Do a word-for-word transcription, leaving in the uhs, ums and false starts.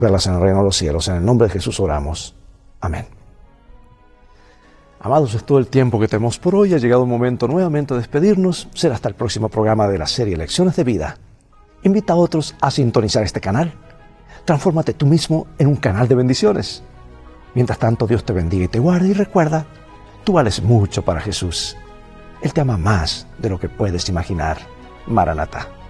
verlas en el reino de los cielos. En el nombre de Jesús oramos. Amén. Amados, es todo el tiempo que tenemos por hoy. Ha llegado el momento nuevamente de despedirnos. Será hasta el próximo programa de la serie Lecciones de Vida. Invita a otros a sintonizar este canal. Transfórmate tú mismo en un canal de bendiciones. Mientras tanto, Dios te bendiga y te guarde. Y recuerda, tú vales mucho para Jesús. Él te ama más de lo que puedes imaginar. Maranatá.